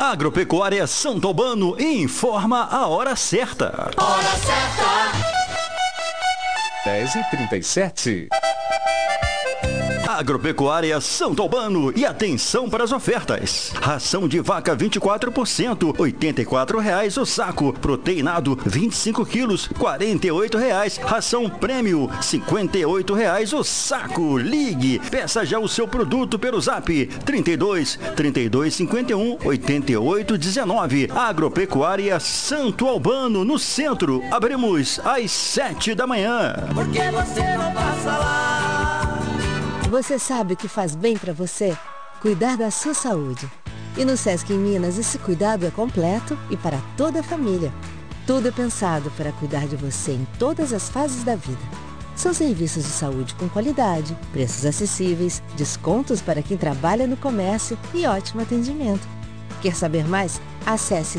Agropecuária Santo Albano informa a hora certa. Hora certa. 10h37. Agropecuária Santo Albano, e atenção para as ofertas. Ração de vaca 24%, R$ 84,00 o saco. Proteinado 25 quilos, R$ 48,00. Ração prêmio, R$ 58,00 o saco. Ligue, peça já o seu produto pelo Zap 32 51 88 19. Agropecuária Santo Albano, no centro. Abrimos às 7 da manhã. Por que você não passa lá? Você sabe o que faz bem para você? Cuidar da sua saúde. E no Sesc em Minas, esse cuidado é completo e para toda a família. Tudo é pensado para cuidar de você em todas as fases da vida. São serviços de saúde com qualidade, preços acessíveis, descontos para quem trabalha no comércio e ótimo atendimento. Quer saber mais? Acesse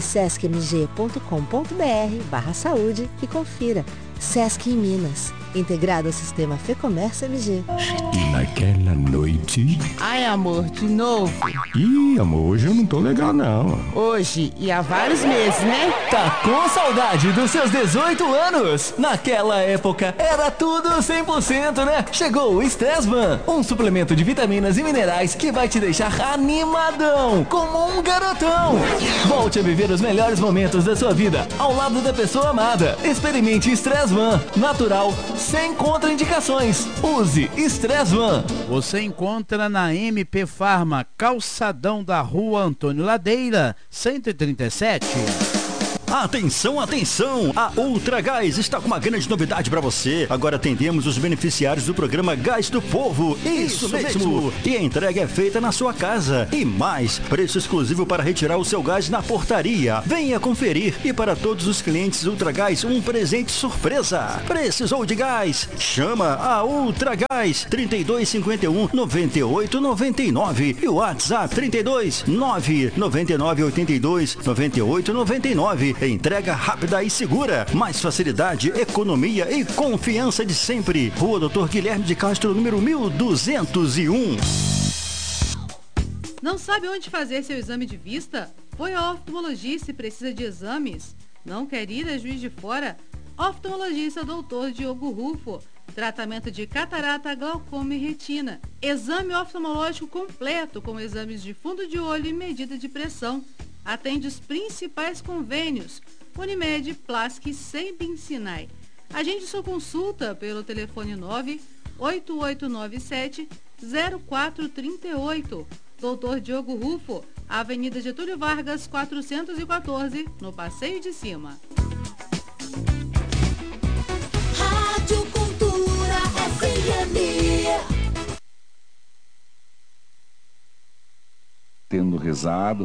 sescmg.com.br/saúde e confira. Sesc em Minas, integrado ao sistema Fecomércio MG. Naquela noite... Ai, amor, de novo? Ih, amor, hoje eu não tô legal, não. Hoje e há vários meses, né? Tá com saudade dos seus 18 anos? Naquela época, era tudo 100%, né? Chegou o Stressvan, um suplemento de vitaminas e minerais que vai te deixar animadão, como um garotão. Volte a viver os melhores momentos da sua vida, ao lado da pessoa amada. Experimente Stressvan, natural, sem contraindicações. Use Stressvan. Você encontra na MP Farma, calçadão da Rua Antônio Ladeira, 137. Atenção, atenção! A Ultragás está com uma grande novidade para você. Agora atendemos os beneficiários do programa Gás do Povo. Isso mesmo! E a entrega é feita na sua casa. E mais, preço exclusivo para retirar o seu gás na portaria. Venha conferir. E para todos os clientes Ultragás, um presente surpresa. Precisou de gás? Chama a Ultragás 3251 9899 e o WhatsApp 32 999 82 98 99. Entrega rápida e segura. Mais facilidade, economia e confiança de sempre. Rua Doutor Guilherme de Castro, número 1201. Não sabe onde fazer seu exame de vista? Foi ao oftalmologista e precisa de exames? Não quer ir a Juiz de Fora? Oftalmologista Dr. Diogo Rufo. Tratamento de catarata, glaucoma e retina. Exame oftalmológico completo com exames de fundo de olho e medida de pressão. Atende os principais convênios: Unimed, Plask e Sembin Sinai. Agende sua consulta pelo telefone 98897-0438. Dr. Diogo Rufo, Avenida Getúlio Vargas, 414, no Passeio de Cima. Rádio Cultura FM. Tendo rezado,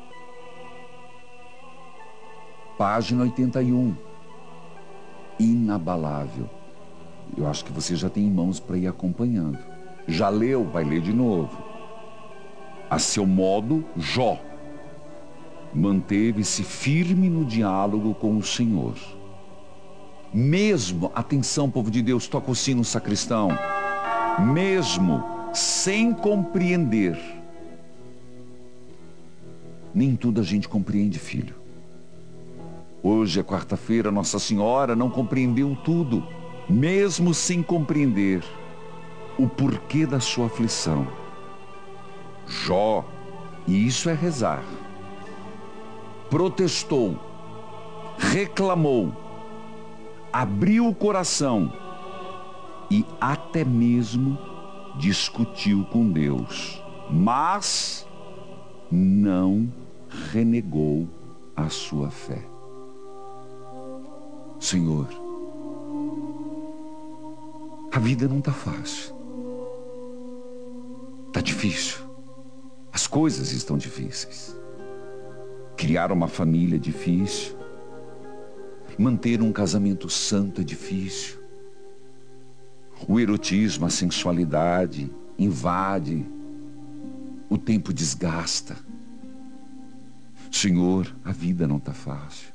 página 81, inabalável. Eu acho que você já tem em mãos para ir acompanhando. Já leu? Vai ler de novo. A seu modo, Jó manteve-se firme no diálogo com o Senhor. Mesmo, atenção, povo de Deus, toca o sino, sacristão. Mesmo sem compreender. Nem tudo a gente compreende, filho. Hoje é quarta-feira, Nossa Senhora não compreendeu tudo, mesmo sem compreender o porquê da sua aflição. Jó, e isso é rezar, protestou, reclamou, abriu o coração e até mesmo discutiu com Deus, mas não renegou a sua fé. Senhor, a vida não está fácil. Está difícil. As coisas estão difíceis. Criar uma família é difícil. Manter um casamento santo é difícil. O erotismo, a sensualidade invade. O tempo desgasta. Senhor, a vida não está fácil.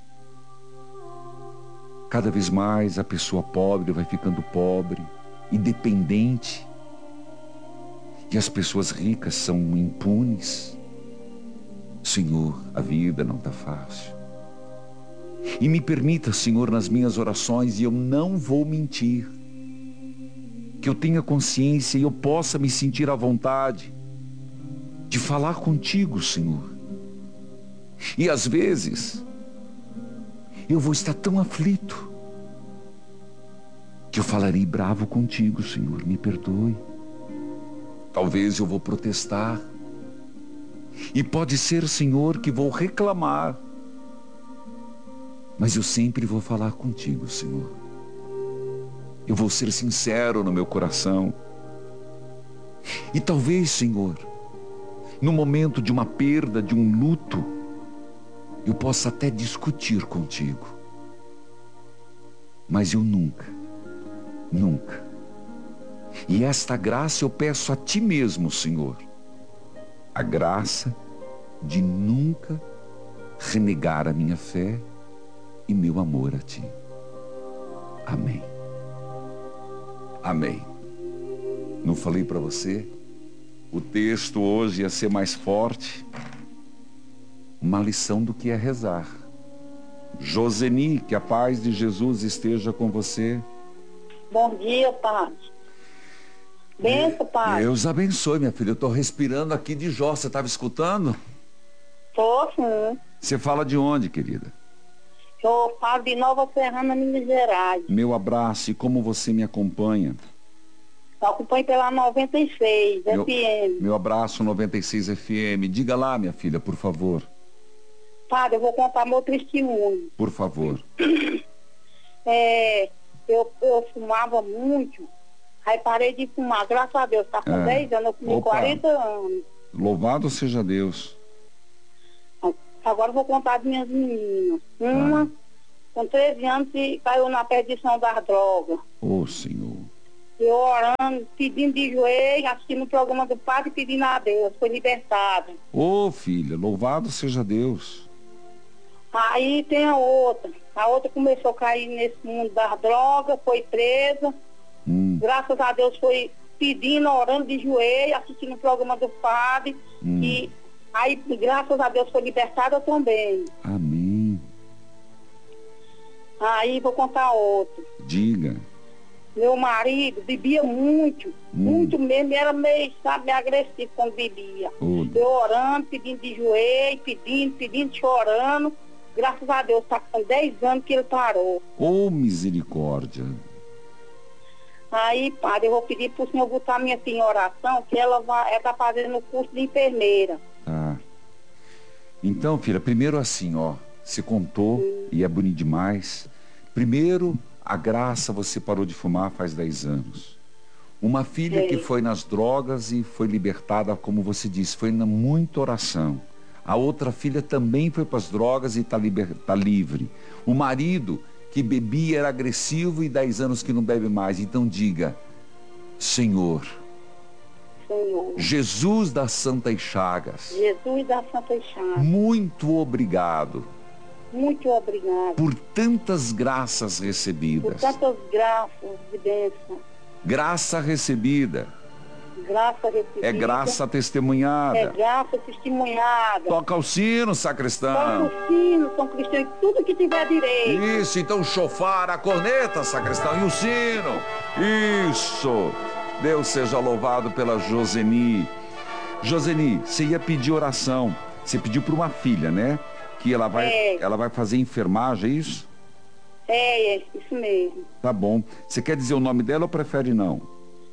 Cada vez mais a pessoa pobre vai ficando pobre e dependente. E as pessoas ricas são impunes. Senhor, a vida não está fácil. E me permita, Senhor, nas minhas orações, e eu não vou mentir, que eu tenha consciência e eu possa me sentir à vontade de falar contigo, Senhor. E às vezes, eu vou estar tão aflito que eu falarei bravo contigo, Senhor, me perdoe. Talvez eu vou protestar. E pode ser, Senhor, que vou reclamar. Mas eu sempre vou falar contigo, Senhor. Eu vou ser sincero no meu coração. E talvez, Senhor, no momento de uma perda, de um luto, eu possa até discutir contigo. Mas eu nunca, e esta graça eu peço a ti mesmo, Senhor, a graça de nunca renegar a minha fé e meu amor a ti. Amém. Amém. Não falei para você? O texto hoje ia ser mais forte. Uma lição do que é rezar. Joseni, que a paz de Jesus esteja com você. Bom dia, Padre. Benção, Padre. Deus abençoe, minha filha. Eu estou respirando aqui de Jó. Você estava escutando? Tô, sim. Você fala de onde, querida? Eu falo de Nova Serrana, Minas Gerais. Meu abraço. E como você me acompanha? Eu acompanho pela 96 FM. Meu abraço, 96 FM. Diga lá, minha filha, por favor. Padre, eu vou contar meu testemunho. Por favor. Eu fumava muito, aí parei de fumar, graças a Deus, tá com 10 anos, eu fumei 40 anos. Louvado seja Deus. Agora eu vou contar de minhas meninas. Uma, com 13 anos, caiu na perdição das drogas. Ô, Senhor. Eu orando, pedindo de joelho, assistindo o programa do Padre, pedindo a Deus, foi libertada. Ô, filha, louvado seja Deus. Aí tem a outra começou a cair nesse mundo das drogas, foi presa. Graças a Deus foi pedindo, orando de joelho, assistindo o programa do Padre. E aí, graças a Deus, foi libertada também. Amém. Aí vou contar outra. Diga. Meu marido bebia muito mesmo, era meio, sabe, agressivo quando bebia. Eu orando, pedindo de joelho, pedindo, chorando. Graças a Deus, está com 10 anos que ele parou. Ô, misericórdia. Aí, Padre, eu vou pedir para o senhor botar minha filha em oração, que ela está fazendo o curso de enfermeira. Tá. Então, filha, primeiro assim, ó, você contou, e é bonito demais. Primeiro, a graça, você parou de fumar faz 10 anos. Uma filha que foi nas drogas e foi libertada, como você disse, foi na muita oração. A outra filha também foi para as drogas e tá livre. O marido que bebia era agressivo e 10 anos que não bebe mais. Então diga, Senhor, Jesus das Santas Chagas, muito obrigado. Muito obrigado. Por tantas graças recebidas. Por tantas graças de bênção. Graça recebida. Graça recebida. É graça testemunhada. É graça testemunhada. Toca o sino, sacristão. Toca o sino, São Cristão, tudo que tiver direito. Isso, então o chofar, a corneta, sacristão, e o sino. Isso. Deus seja louvado pela Joseni. Joseni, você ia pedir oração. Você pediu para uma filha, né? Que ela vai fazer enfermagem, é isso? É, isso mesmo. Tá bom. Você quer dizer o nome dela ou prefere não?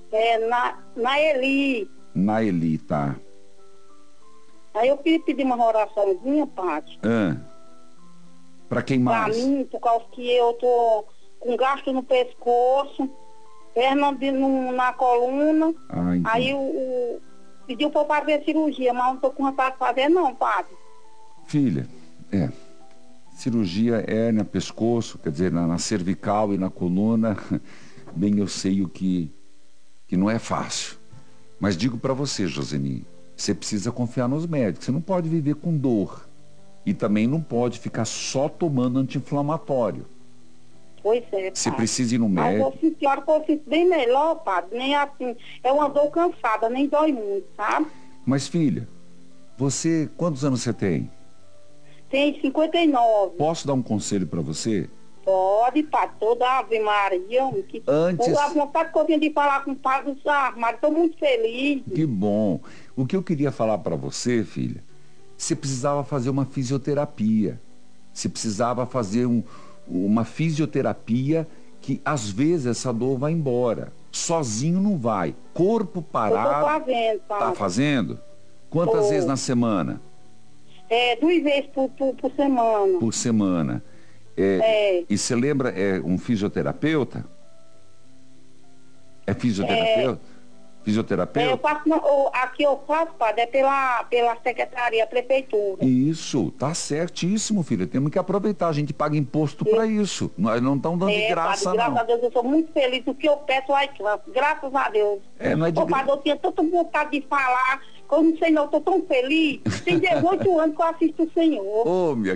Naeli. Naeli, tá. Aí eu pedi uma oraçãozinha, Paty. Pra quem mais? Pra mim, por causa que eu tô com gasto no pescoço, perna na coluna. Aí pediu pra eu fazer cirurgia, mas não tô com vontade de fazer não, Padre. Filha, cirurgia hérnia, pescoço, quer dizer, na cervical e na coluna, bem eu sei o que não é fácil. Mas digo para você, Joseni, você precisa confiar nos médicos. Você não pode viver com dor. E também não pode ficar só tomando anti-inflamatório. Pois é, Padre. Você precisa ir no médico. Mas eu sinto bem melhor, Padre. Nem assim, é uma dor cansada, nem dói muito, sabe? Mas, filha, Quantos anos você tem? Tem 59. Posso dar um conselho para você? Pode, padre, toda Ave Maria. Antes... A vontade que eu tinha de falar com o padre Sarmar, estou muito feliz. Que bom. O que eu queria falar para você, filha, você precisava fazer uma fisioterapia. Você precisava fazer uma fisioterapia que às vezes essa dor vai embora. Sozinho não vai. Corpo parado. Eu tô fazendo, padre. Tá fazendo? Quantas vezes na semana? 2 vezes por semana. Por semana. E você lembra, um fisioterapeuta? É fisioterapeuta? Fisioterapeuta? Eu faço, aqui eu faço, padre, é pela secretaria, prefeitura. Isso, tá certíssimo, filha. Temos que aproveitar, a gente paga imposto para isso. Nós não estamos dando de graça, padre, não. Graças a Deus, eu sou muito feliz. O que eu peço lá em classe, graças a Deus. Não é de padre, eu tinha tanta vontade de falar, que eu não sei não, eu tô tão feliz. Tem 18 anos que eu assisto o Senhor. Ô, minha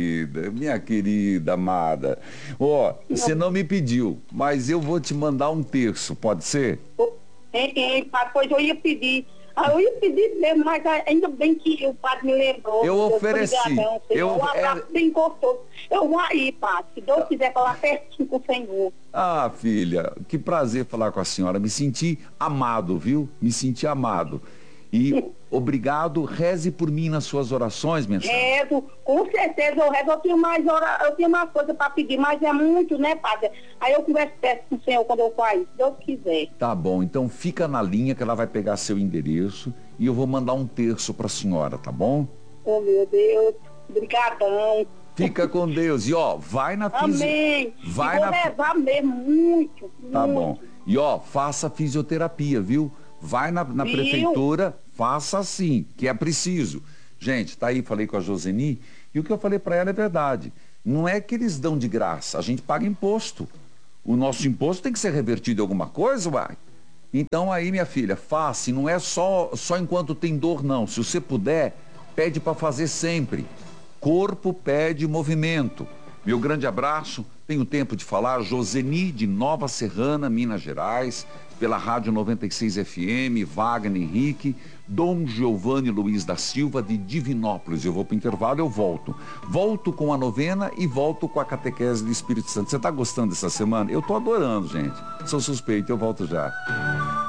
querida amada. Você não me pediu, mas eu vou te mandar um terço, pode ser? Padre, pois eu ia pedir. Eu ia pedir mesmo, mas ainda bem que o padre me lembrou. Eu ofereci. Um abraço bem gostoso. Eu vou aí, padre, se Deus quiser falar pertinho com o Senhor. Ah, filha, que prazer falar com a senhora. Me senti amado, viu? Me senti amado. E obrigado, reze por mim nas suas orações, minha senhora. Rezo, com certeza eu rezo. Eu tinha mais coisa para pedir, mas é muito, né, padre? Aí eu converso com o Senhor quando eu faço, se Deus quiser. Tá bom, então fica na linha que ela vai pegar seu endereço e eu vou mandar um terço para a senhora, tá bom? Oh, meu Deus, brigadão. Fica com Deus. E vai na Amém. Vai vou rezar mesmo, muito. Tá bom. E faça fisioterapia, viu? Vai na prefeitura, faça assim, que é preciso. Gente, tá aí, falei com a Joseni, e o que eu falei para ela é verdade. Não é que eles dão de graça, a gente paga imposto. O nosso imposto tem que ser revertido em alguma coisa, uai. Então aí, minha filha, faça, e não é só enquanto tem dor, não. Se você puder, pede para fazer sempre. Corpo pede movimento. Meu grande abraço, tenho tempo de falar, Joseni de Nova Serrana, Minas Gerais, pela Rádio 96 FM, Wagner Henrique, Dom Giovanni Luiz da Silva de Divinópolis. Eu vou para o intervalo, eu volto. Volto com a novena e volto com a catequese do Espírito Santo. Você está gostando dessa semana? Eu estou adorando, gente. Sou suspeito, eu volto já.